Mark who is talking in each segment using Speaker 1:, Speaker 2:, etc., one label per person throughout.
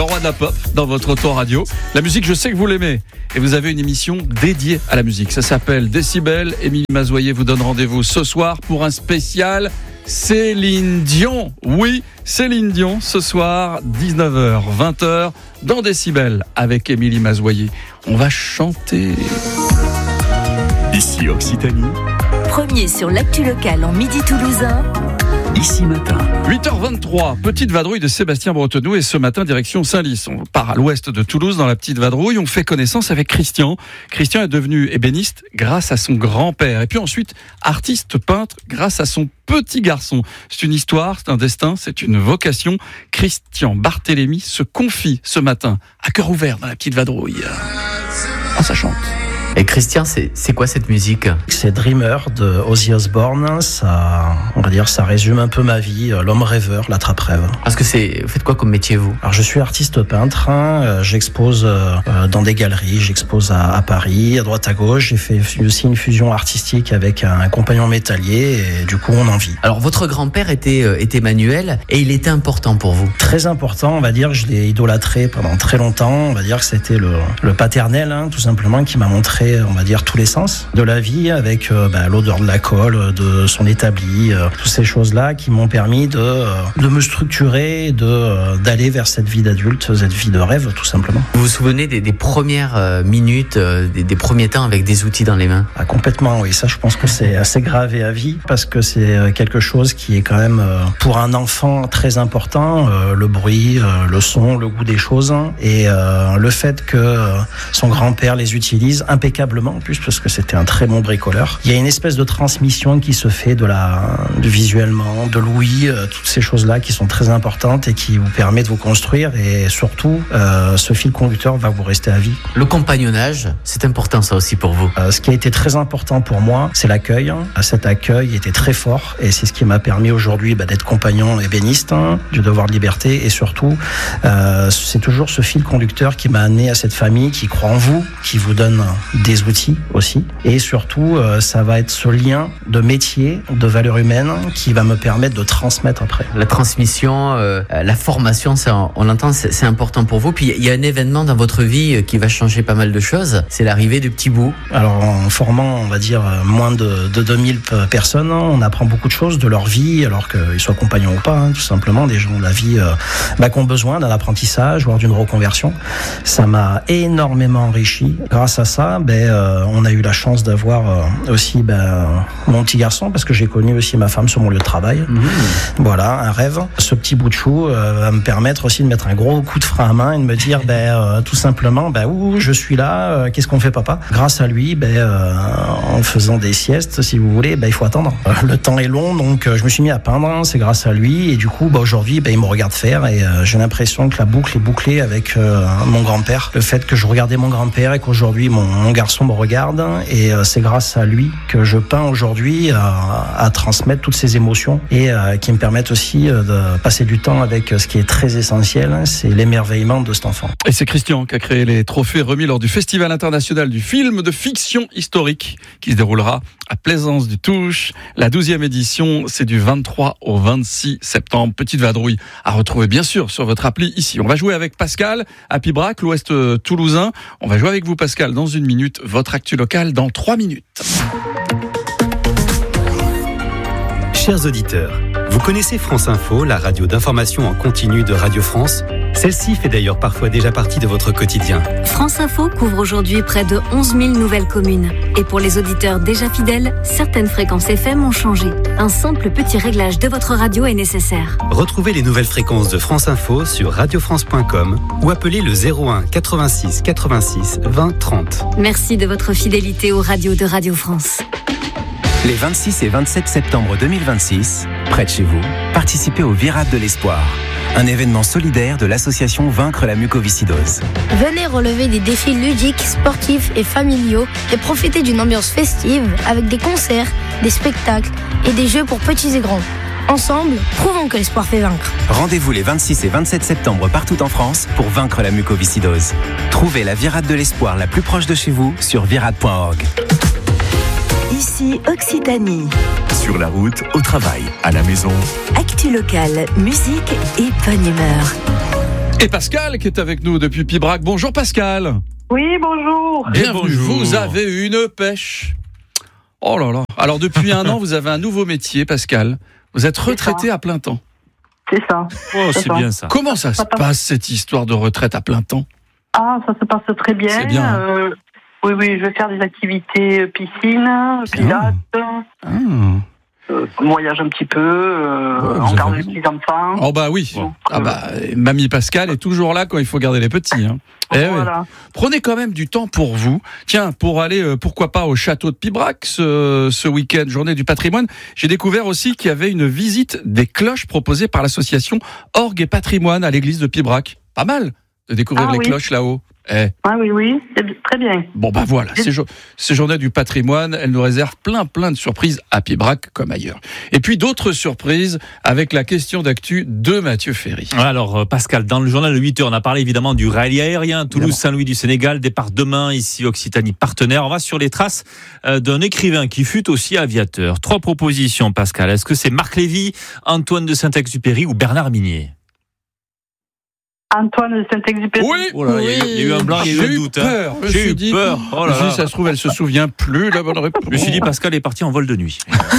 Speaker 1: le roi de la pop dans votre autoradio. La musique, je sais que vous l'aimez. Et vous avez une émission dédiée à la musique. Ça s'appelle Décibel. Émilie Mazoyer vous donne rendez-vous ce soir pour un spécial Céline Dion. Oui, Céline Dion, ce soir, 19h, 20h, dans Décibel, avec Émilie Mazoyer. On va chanter.
Speaker 2: Ici Occitanie.
Speaker 3: Premier sur l'actu local en Midi Toulousain.
Speaker 2: Ici Matin.
Speaker 1: 8h23, petite vadrouille de Sébastien Bretonneau et ce matin direction Saint-Lys. On part à l'ouest de Toulouse dans la petite vadrouille. On fait connaissance avec Christian. Christian est devenu ébéniste grâce à son grand-père. Et puis ensuite, artiste peintre grâce à son petit garçon. C'est une histoire, c'est un destin, c'est une vocation. Christian Barthélémy se confie ce matin à cœur ouvert dans la petite vadrouille. Ah, ça chante.
Speaker 4: Et Christian, c'est quoi cette musique ?
Speaker 5: C'est Dreamer de Ozzy Osbourne. Ça, on va dire, ça résume un peu ma vie, l'homme rêveur, l'attrape-rêve.
Speaker 4: Parce que vous faites quoi comme métier, vous ?
Speaker 5: Alors, je suis artiste peintre. J'expose dans des galeries. J'expose à Paris, à droite à gauche. J'ai fait aussi une fusion artistique avec un compagnon métallier et du coup, on en vit.
Speaker 4: Alors, votre grand-père était manuel et il était important pour vous ?
Speaker 5: Très important, on va dire. Je l'ai idolâtré pendant très longtemps. On va dire que c'était le paternel, tout simplement, qui m'a montré, on va dire, tous les sens de la vie avec l'odeur de la colle, de son établi, toutes ces choses-là qui m'ont permis de me structurer, d'aller vers cette vie d'adulte, cette vie de rêve, tout simplement.
Speaker 4: Vous vous souvenez des premières minutes, des premiers temps avec des outils dans les mains ?
Speaker 5: Ah, complètement, oui. Ça, je pense que c'est assez gravé à vie parce que c'est quelque chose qui est quand même, pour un enfant, très important. Le bruit, le son, le goût des choses et le fait que son grand-père les utilise impeccablement en plus parce que c'était un très bon bricoleur. Il y a une espèce de transmission qui se fait de visuellement, de l'ouïe, toutes ces choses-là qui sont très importantes et qui vous permettent de vous construire et surtout ce fil conducteur va vous rester à vie.
Speaker 4: Le compagnonnage, c'est important ça aussi pour vous ?
Speaker 5: Ce qui a été très important pour moi, c'est l'accueil. Cet accueil était très fort et c'est ce qui m'a permis aujourd'hui d'être compagnon ébéniste, du devoir de liberté et surtout c'est toujours ce fil conducteur qui m'a amené à cette famille qui croit en vous, qui vous donne des outils aussi et surtout ça va être ce lien de métier, de valeurs humaines qui va me permettre de transmettre après.
Speaker 4: La transmission, la formation, ça, on l'entend, c'est important pour vous. Puis il y a un événement dans votre vie qui va changer pas mal de choses, c'est l'arrivée du petit bout. Alors
Speaker 5: en formant, on va dire, moins de 2000 personnes, on apprend beaucoup de choses de leur vie, alors qu'ils soient compagnons ou pas, tout simplement, des gens de la vie qui ont besoin d'un apprentissage, voire d'une reconversion. Ça m'a énormément enrichi. Grâce à ça, on a eu la chance d'avoir aussi mon petit garçon parce que j'ai connu aussi ma femme sur mon lieu de travail. Voilà, un rêve. Ce petit bout de chou va me permettre aussi de mettre un gros coup de frein à main et de me dire tout simplement je suis là, qu'est-ce qu'on fait papa ? Grâce à lui, en faisant des siestes, si vous voulez, il faut attendre. Le temps est long, donc je me suis mis à peindre, c'est grâce à lui et du coup aujourd'hui il me regarde faire et j'ai l'impression que la boucle est bouclée avec mon grand-père. Le fait que je regardais mon grand-père et qu'aujourd'hui mon garçon me regarde et c'est grâce à lui que je peins aujourd'hui à transmettre toutes ces émotions et qui me permettent aussi de passer du temps avec ce qui est très essentiel, c'est l'émerveillement de cet enfant.
Speaker 1: Et c'est Christian qui a créé les trophées remis lors du Festival international du film de fiction historique qui se déroulera à Plaisance du Touche. La 12e édition, c'est du 23 au 26 septembre. Petite vadrouille à retrouver bien sûr sur votre appli ici. On va jouer avec Pascal à Pibrac, l'ouest toulousain. On va jouer avec vous Pascal dans une minute. Votre actu locale dans 3 minutes.
Speaker 2: Chers auditeurs, vous connaissez France Info, la radio d'information en continu de Radio France ? Celle-ci fait d'ailleurs parfois déjà partie de votre quotidien.
Speaker 3: France Info couvre aujourd'hui près de 11 000 nouvelles communes. Et pour les auditeurs déjà fidèles, certaines fréquences FM ont changé. Un simple petit réglage de votre radio est nécessaire.
Speaker 2: Retrouvez les nouvelles fréquences de France Info sur radiofrance.com ou appelez le 01 86 86 20 30.
Speaker 3: Merci de votre fidélité aux radios de Radio France.
Speaker 6: Les 26 et 27 septembre 2026, près de chez vous, participez au Virade de l'Espoir, un événement solidaire de l'association Vaincre la mucoviscidose.
Speaker 7: Venez relever des défis ludiques, sportifs et familiaux et profiter d'une ambiance festive avec des concerts, des spectacles et des jeux pour petits et grands. Ensemble, prouvons que l'espoir fait vaincre.
Speaker 6: Rendez-vous les 26 et 27 septembre partout en France pour vaincre la mucoviscidose. Trouvez la Virade de l'Espoir la plus proche de chez vous sur virade.org.
Speaker 3: Ici Occitanie.
Speaker 2: Sur la route, au travail, à la maison.
Speaker 3: Actu locale, musique et bonne humeur.
Speaker 1: Et Pascal qui est avec nous depuis Pibrac. Bonjour Pascal.
Speaker 8: Oui, bonjour.
Speaker 1: Bienvenue. Vous avez une pêche. Oh là là. Alors depuis un an, vous avez un nouveau métier, Pascal. Vous êtes retraité à plein temps.
Speaker 8: C'est ça.
Speaker 9: Oh, c'est bien ça.
Speaker 1: Comment ça se passe cette histoire de retraite à plein temps ?
Speaker 8: Ah, ça se passe très bien.
Speaker 1: C'est bien.
Speaker 8: Oui, je vais faire des activités piscine, pilates. Voyage un petit peu, on garde les petits enfants.
Speaker 1: Oh bah oui.
Speaker 8: Donc,
Speaker 1: Mamie Pascal est toujours là quand il faut garder les petits. Hein.
Speaker 8: Voilà.
Speaker 1: Prenez quand même du temps pour vous. Tiens, pour aller, pourquoi pas au château de Pibrac ce week-end, journée du patrimoine. J'ai découvert aussi qu'il y avait une visite des cloches proposée par l'association Orgue et Patrimoine à l'église de Pibrac. Pas mal de découvrir les cloches là-haut.
Speaker 8: Ah oui, c'est très bien.
Speaker 1: Bon bah voilà, ces journées du patrimoine, elles nous réservent plein de surprises à Pibrac comme ailleurs. Et puis d'autres surprises avec la question d'actu de Mathieu Ferry.
Speaker 9: Alors Pascal, dans le journal de 8h, on a parlé évidemment du rallye aérien Toulouse-Saint-Louis du Sénégal, départ demain ici Occitanie partenaire. On va sur les traces d'un écrivain qui fut aussi aviateur. 3 propositions Pascal, est-ce que c'est Marc Lévy, Antoine de Saint-Exupéry ou Bernard Minier ?
Speaker 8: Antoine de Saint-Exupéry.
Speaker 1: Oui,
Speaker 9: il y a eu un blanc, il y a eu un doute. J'ai eu peur. Oh là là.
Speaker 1: Si ça se trouve, elle se souvient plus la bonne réponse.
Speaker 9: Je me suis dit, Pascal est parti en vol de nuit.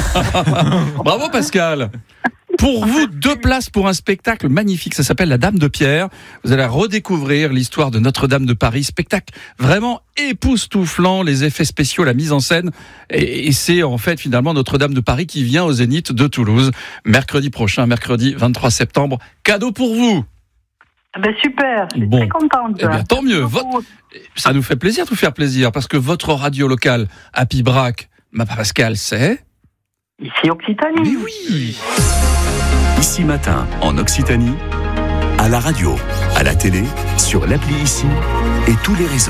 Speaker 1: Bravo Pascal. Pour vous, 2 places pour un spectacle magnifique. Ça s'appelle La Dame de Pierre. Vous allez redécouvrir l'histoire de Notre-Dame de Paris. Spectacle vraiment époustouflant, les effets spéciaux, la mise en scène. Et c'est en fait finalement Notre-Dame de Paris qui vient au Zénith de Toulouse. Mercredi prochain, mercredi 23 septembre. Cadeau pour vous.
Speaker 8: Ben super, je suis très contente.
Speaker 1: Eh bien, tant mieux. Ça nous fait plaisir de vous faire plaisir, parce que votre radio locale à Pibrac, ma Pascal, c'est...
Speaker 8: Ici Occitanie.
Speaker 1: Mais oui.
Speaker 10: Ici Matin, en Occitanie, à la radio, à la télé, sur l'appli Ici et tous les réseaux.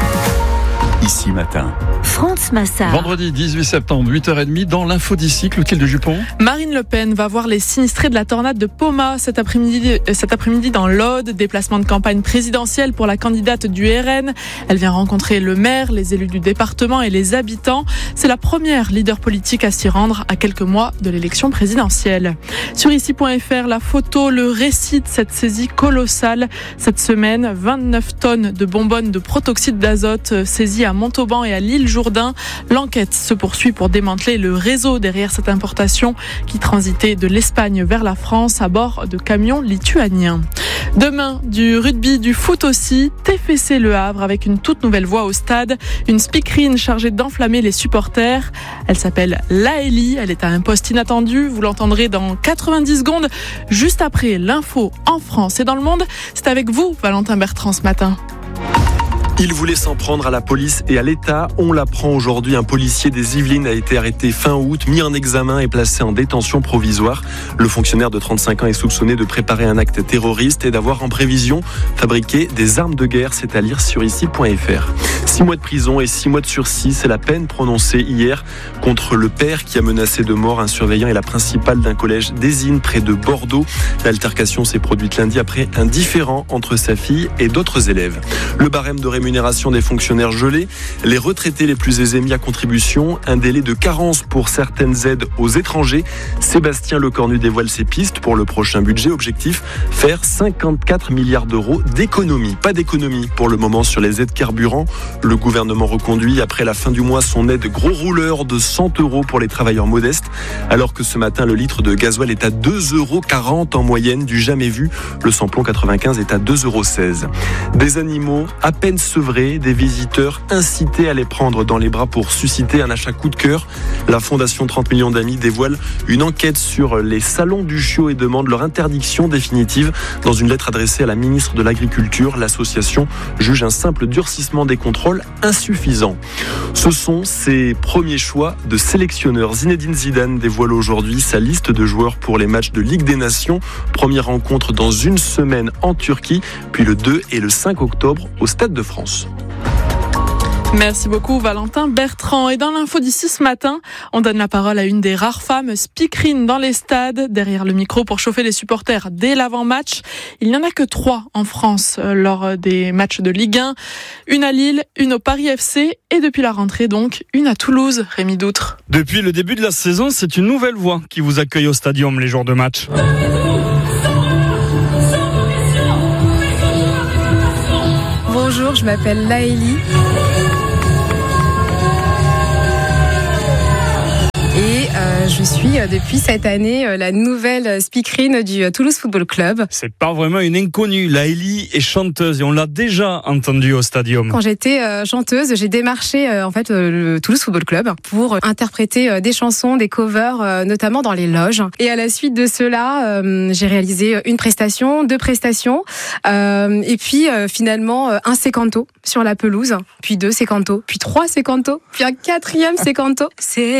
Speaker 10: Ici Matin.
Speaker 3: France Massard.
Speaker 1: Vendredi 18 septembre, 8h30, dans l'info d'ici, Clotilde Dupont.
Speaker 11: Marine Le Pen va voir les sinistrés de la tornade de Poma cet après-midi dans l'Aude. Déplacement de campagne présidentielle pour la candidate du RN. Elle vient rencontrer le maire, les élus du département et les habitants. C'est la première leader politique à s'y rendre à quelques mois de l'élection présidentielle. Sur ici.fr, la photo, le récit de cette saisie colossale. Cette semaine, 29 tonnes de bonbonnes de protoxyde d'azote saisies à Montauban et à l'Île-Jourdain. L'enquête se poursuit pour démanteler le réseau derrière cette importation qui transitait de l'Espagne vers la France à bord de camions lituaniens. Demain, du rugby, du foot aussi, TFC Le Havre avec une toute nouvelle voix au stade, une speakerine chargée d'enflammer les supporters. Elle s'appelle Laëlie, elle est à un poste inattendu, vous l'entendrez dans 90 secondes, juste après l'info en France et dans le monde. C'est avec vous, Valentin Bertrand, ce matin.
Speaker 12: Il voulait s'en prendre à la police et à l'État. On l'apprend aujourd'hui, un policier des Yvelines a été arrêté fin août, mis en examen et placé en détention provisoire. Le fonctionnaire de 35 ans est soupçonné de préparer un acte terroriste et d'avoir en prévision fabriqué des armes de guerre. C'est à lire sur ici.fr. 6 mois de prison et 6 mois de sursis, c'est la peine prononcée hier contre le père qui a menacé de mort un surveillant et la principale d'un collège d'Ésine près de Bordeaux. L'altercation s'est produite lundi après un différend entre sa fille et d'autres élèves. Le barème de rémunération des fonctionnaires gelé, les retraités les plus aisés mis à contribution, un délai de carence pour certaines aides aux étrangers. Sébastien Lecornu dévoile ses pistes pour le prochain budget. Objectif, faire 54 milliards d'euros d'économies. Pas d'économie pour le moment sur les aides carburant. Le gouvernement reconduit après la fin du mois son aide gros rouleur de 100 euros pour les travailleurs modestes, alors que ce matin le litre de gasoil est à 2,40 euros en moyenne, du jamais vu. Le samplon 95 est à 2,16 euros. Des animaux à peine sevrés, des visiteurs incités à les prendre dans les bras pour susciter un achat coup de cœur. La Fondation 30 millions d'amis dévoile une enquête sur les salons du chiot et demande leur interdiction définitive. Dans une lettre adressée à la ministre de l'Agriculture, l'association juge un simple durcissement des contrôles insuffisant. Ce sont ses premiers choix de sélectionneur. Zinedine Zidane dévoile aujourd'hui sa liste de joueurs pour les matchs de Ligue des Nations. Première rencontre dans une semaine en Turquie, puis le 2 et le 5 octobre au Stade de France.
Speaker 11: Merci beaucoup Valentin Bertrand. Et dans l'info d'ici ce matin, on donne la parole à une des rares femmes speakerines dans les stades, derrière le micro pour chauffer les supporters dès l'avant-match. Il n'y en a que 3 en France lors des matchs de Ligue 1. Une à Lille, une au Paris FC et depuis la rentrée donc, une à Toulouse, Rémi Doutre.
Speaker 13: Depuis le début de la saison, c'est une nouvelle voix qui vous accueille au stadium les jours de match.
Speaker 14: Bonjour, je m'appelle Laëlie. Et je suis depuis cette année la nouvelle speakerine du Toulouse Football Club.
Speaker 13: C'est pas vraiment une inconnue. Laëlie est chanteuse et on l'a déjà entendue au Stadium.
Speaker 14: Quand j'étais chanteuse, j'ai démarché le Toulouse Football Club pour interpréter des chansons, des covers, notamment dans les loges. Et à la suite de cela, j'ai réalisé une prestation, 2 prestations, et puis finalement un sécanto sur la pelouse, puis 2 sécantos, puis 3 sécantos, puis un 4e sécanto. C'est